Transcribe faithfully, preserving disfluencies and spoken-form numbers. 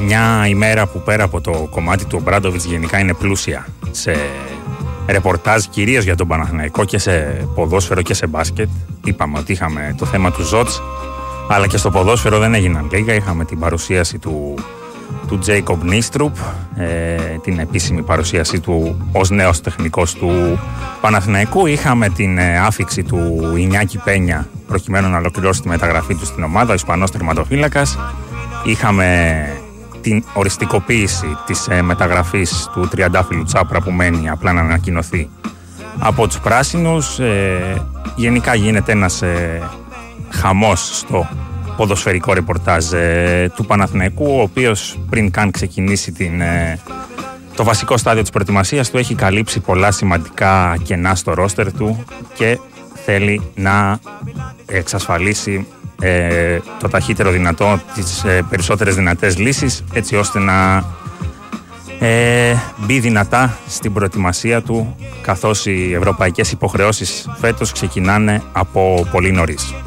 μια ημέρα που πέρα από το κομμάτι του Ομπράντοβιτς γενικά είναι πλούσια σε ρεπορτάζ κυρίως για τον Παναθηναϊκό και σε ποδόσφαιρο και σε μπάσκετ. Είπαμε ότι είχαμε το θέμα του Ζότς, αλλά και στο ποδόσφαιρο δεν έγιναν λίγα. Είχαμε την παρουσίαση του, του Τζέικομπ Νίστρουπ, ε, την επίσημη παρουσίαση του ως νέος τεχνικός του Παναθηναϊκού. Είχαμε την ε, άφιξη του Ινιάκη Πένια προκειμένου να ολοκληρώσει τη μεταγραφή του στην ομάδα, ο Ισπανός τερματοφύλακας. Είχαμε την οριστικοποίηση της ε, μεταγραφής του τριαντάφυλλου Τσάπρα που μένει απλά να ανακοινωθεί από τους πράσινους. Ε, γενικά γίνεται ένας ε, χαμός στο ποδοσφαιρικό ρεπορτάζ ε, του Παναθηναϊκού, ο οποίος πριν καν ξεκινήσει την, ε, το βασικό στάδιο της προετοιμασίας του έχει καλύψει πολλά σημαντικά κενά στο ρόστερ του και θέλει να εξασφαλίσει ε, το ταχύτερο δυνατό, τις ε, περισσότερες δυνατές λύσεις, έτσι ώστε να ε, μπει δυνατά στην προετοιμασία του, καθώς οι ευρωπαϊκές υποχρεώσεις φέτος ξεκινάνε από πολύ νωρίς.